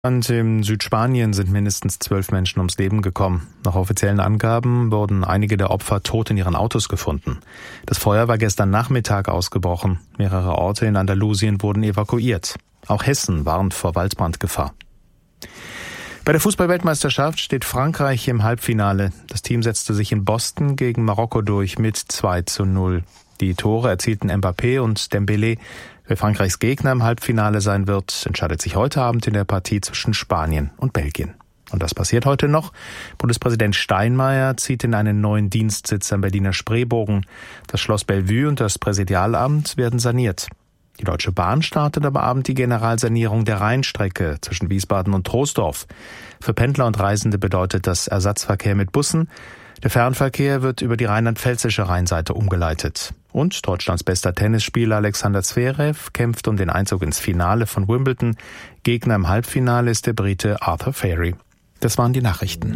Und in Südspanien sind mindestens 12 Menschen ums Leben gekommen. Nach offiziellen Angaben wurden einige der Opfer tot in ihren Autos gefunden. Das Feuer war gestern Nachmittag ausgebrochen. Mehrere Orte in Andalusien wurden evakuiert. Auch Hessen warnt vor Waldbrandgefahr. Bei der Fußball-Weltmeisterschaft steht Frankreich im Halbfinale. Das Team setzte sich in Boston gegen Marokko durch mit 2:0. Die Tore erzielten Mbappé und Dembélé. Wer Frankreichs Gegner im Halbfinale sein wird, entscheidet sich heute Abend in der Partie zwischen Spanien und Belgien. Und das passiert heute noch. Bundespräsident Steinmeier zieht in einen neuen Dienstsitz am Berliner Spreebogen. Das Schloss Bellevue und das Präsidialamt werden saniert. Die Deutsche Bahn startet am Abend die Generalsanierung der Rheinstrecke zwischen Wiesbaden und Troisdorf. Für Pendler und Reisende bedeutet das Ersatzverkehr mit Bussen. Der Fernverkehr wird über die rheinland-pfälzische Rheinseite umgeleitet. Und Deutschlands bester Tennisspieler Alexander Zverev kämpft um den Einzug ins Finale von Wimbledon. Gegner im Halbfinale ist der Brite Arthur Fairy. Das waren die Nachrichten.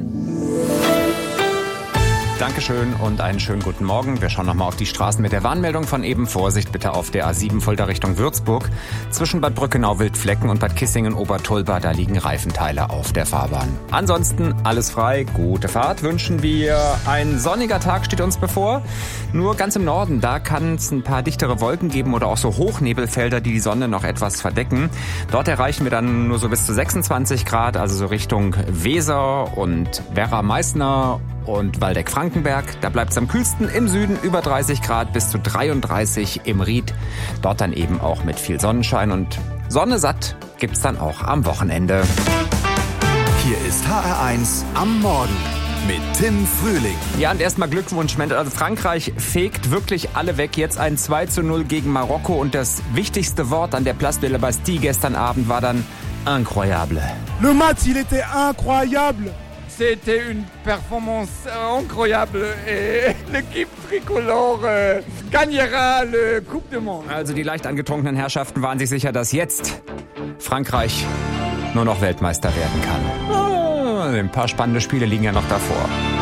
Dankeschön und einen schönen guten Morgen. Wir schauen nochmal auf die Straßen mit der Warnmeldung von eben. Vorsicht bitte auf der A7 Fulda Richtung Würzburg. Zwischen Bad Brückenau, Wildflecken und Bad Kissingen-Obertolba, da liegen Reifenteile auf der Fahrbahn. Ansonsten alles frei, gute Fahrt wünschen wir. Ein sonniger Tag steht uns bevor. Nur ganz im Norden, da kann es ein paar dichtere Wolken geben oder auch so Hochnebelfelder, die die Sonne noch etwas verdecken. Dort erreichen wir dann nur so bis zu 26 Grad, also so Richtung Weser und Werra-Meißner und Waldeck-Frankenberg. Da bleibt es am kühlsten im Süden über 30 Grad bis zu 33 im Ried. Dort dann eben auch mit viel Sonnenschein und Sonne satt gibt's dann auch am Wochenende. Hier ist HR1 am Morgen mit Tim Frühling. Ja, und erstmal Glückwunsch. Also Frankreich fegt wirklich alle weg. Jetzt ein 2:0 gegen Marokko. Und das wichtigste Wort an der Place de la Bastille gestern Abend war dann incroyable. Le match, il était incroyable. C'était une performance incroyable et l'équipe tricolore gagnera le Coupe du Monde. Also die leicht angetrunkenen Herrschaften waren sich sicher, dass jetzt Frankreich nur noch Weltmeister werden kann. Ein paar spannende Spiele liegen ja noch davor.